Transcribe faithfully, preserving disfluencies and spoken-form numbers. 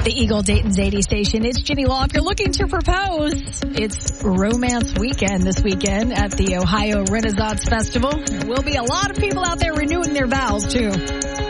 The Eagle Dayton's eighty station. It's Ginny Law. If you're looking to propose, it's romance weekend this weekend at the Ohio Renaissance Festival. There will be a lot of people out there renewing their vows, too.